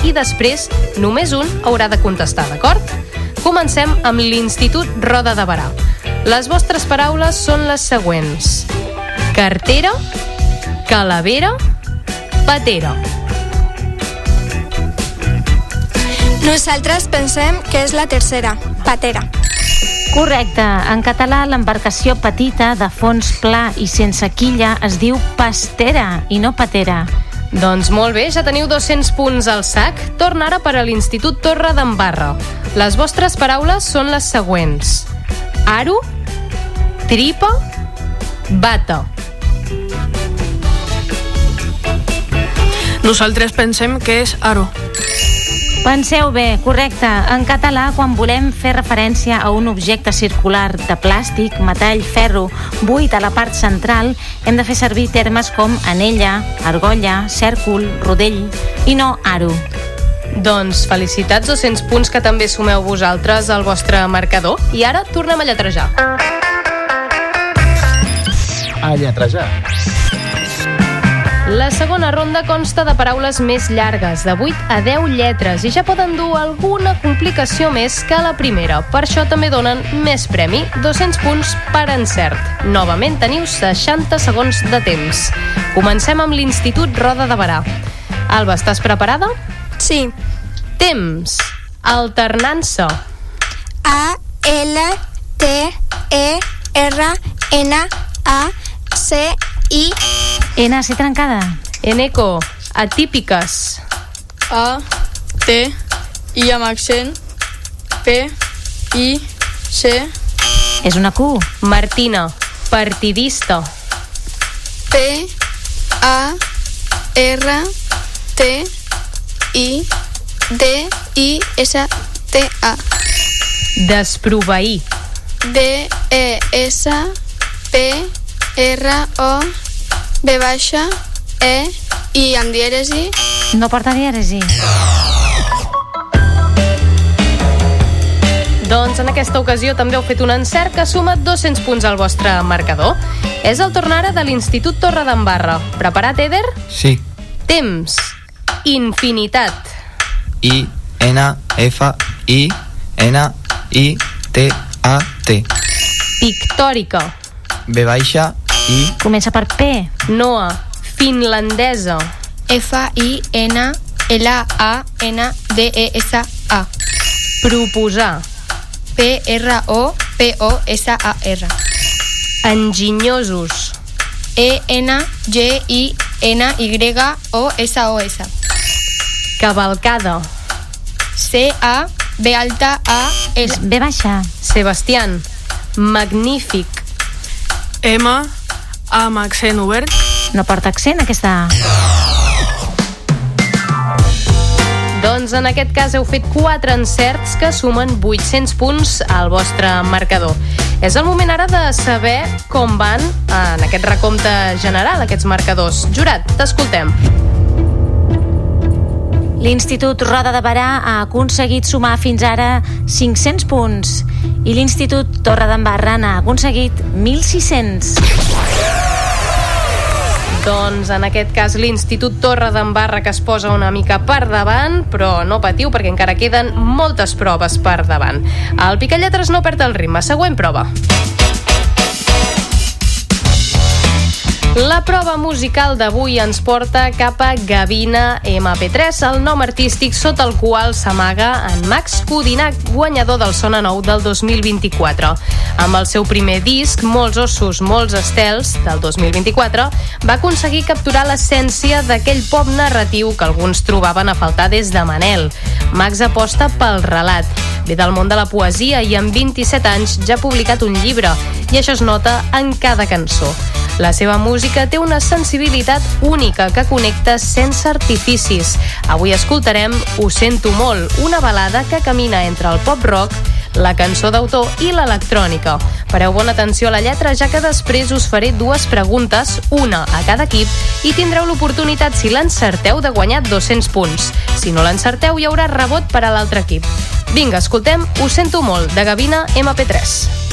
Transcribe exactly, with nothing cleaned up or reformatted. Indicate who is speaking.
Speaker 1: i després només un haurà de contestar, d'acord? Comencem amb l'Institut Roda de Berà. Les vostres paraules són les següents: cartera, calavera, patera.
Speaker 2: Nosaltres pensem que és la tercera, patera.
Speaker 3: Correcte. En català, l'embarcació petita, de fons pla i sense quilla es diu pastera i no patera.
Speaker 1: Doncs molt bé, ja teniu dos-cents punts al sac. Torna ara per a l'Institut Torredembarra. Les vostres paraules són les següents: aro, tripa, bata.
Speaker 4: Nosaltres pensem que és aro.
Speaker 3: Penseu bé, correcte. En català, quan volem fer referència a un objecte circular de plàstic, metall, ferro, buit a la part central, hem de fer servir termes com anella, argolla, cèrcol, rodell i no aro.
Speaker 1: Doncs felicitats, dos-cents punts que també sumeu vosaltres al vostre marcador. I ara tornem a lletrejar.
Speaker 5: A lletrejar.
Speaker 1: La segona ronda consta de paraules més llargues, de vuit a deu lletres, i ja poden dur alguna complicació més que la primera. Per això també donen més premi, dos-cents punts per encert. Novament teniu seixanta segons de temps. Comencem amb l'Institut Roda de Berà. Alba, estàs preparada?
Speaker 2: Sí.
Speaker 1: Temps. Alternança.
Speaker 2: A, L, T, E, R, N, A, C, I.
Speaker 3: N, C trencada.
Speaker 1: Eneco. Atípiques.
Speaker 6: A, T, I amb accent, P, I, C.
Speaker 3: És una Q.
Speaker 1: Martina. Partidista.
Speaker 6: P, A, R, T, I, D, I, S, T, A.
Speaker 1: Desproveir.
Speaker 6: D, E, S, P, R, O, B baixa, E, I amb dièresi.
Speaker 3: No porta dièresi.
Speaker 1: Doncs en aquesta ocasió també heu fet un encert que suma dos-cents punts al vostre marcador. És el torn ara de l'Institut Torredembarra. Preparat, Eder?
Speaker 7: Sí.
Speaker 1: Temps. Infinitat.
Speaker 7: I, N, F, I, N, I, T, A, T.
Speaker 1: Pictòrica.
Speaker 7: B baixa, I.
Speaker 3: Comença per P.
Speaker 1: Noa. Finlandesa.
Speaker 6: F, I, N, L, A, N, D, E, S, A.
Speaker 1: Proposar.
Speaker 6: P, R, O, P, O, S, A, R.
Speaker 1: Enginyosos.
Speaker 6: E, N, G, I, N, Y, O, S, O, S.
Speaker 1: Cavalcada.
Speaker 6: C, A, B alta, A, S.
Speaker 3: B baixa.
Speaker 1: Sebastián. Magnífic.
Speaker 4: M, A amb accent obert.
Speaker 3: No porta accent aquesta A.
Speaker 1: Doncs en aquest cas heu fet quatre encerts que sumen vuit-cents punts al vostre marcador. És el moment ara de saber com van en aquest recompte general, aquests marcadors. Jurat, t'escoltem.
Speaker 3: L'Institut Roda de Berà ha aconseguit sumar fins ara cinc-cents punts i l'Institut Torredembarra n'ha aconseguit mil sis-cents.
Speaker 1: Doncs en aquest cas l'Institut Torredembarra que es posa una mica per davant, però no patiu perquè encara queden moltes proves per davant. El Picalletres no perd el ritme. Següent prova. La prova musical d'avui ens porta cap a Gavina ema pe tres, el nom artístic sota el qual s'amaga en Max Codinac, guanyador del Sona Nou del dos mil vint-i-quatre. Amb el seu primer disc, Molts ossos, molts estels, del dos mil vint-i-quatre, va aconseguir capturar l'essència d'aquell pop narratiu que alguns trobaven a faltar des de Manel. Max aposta pel relat. Ve del món de la poesia i amb vint-i-set anys ja ha publicat un llibre, i això es nota en cada cançó. La seva música té una sensibilitat única que connecta sense artificis. Avui escoltarem Ho sento molt, una balada que camina entre el pop-rock, la cançó d'autor i l'electrònica. Fareu bona atenció a la lletra, ja que després us faré dues preguntes, una a cada equip, i tindreu l'oportunitat, si l'encerteu, de guanyar dos-cents punts. Si no l'encerteu, hi haurà rebot per a l'altre equip. Vinga, escoltem Ho sento molt, de Gavina ema pe tres.